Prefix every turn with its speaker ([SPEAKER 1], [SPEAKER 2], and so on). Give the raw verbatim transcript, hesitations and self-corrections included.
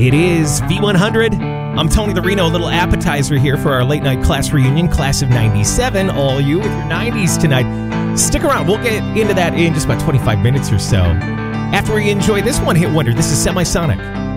[SPEAKER 1] It is V one hundred. I'm Tony the Reno, a little appetizer here for our late night class reunion, class of ninety-seven. All you with your nineties tonight. Stick around. We'll get into that in just about twenty-five minutes or so. After we enjoy this one hit wonder, this is Semisonic.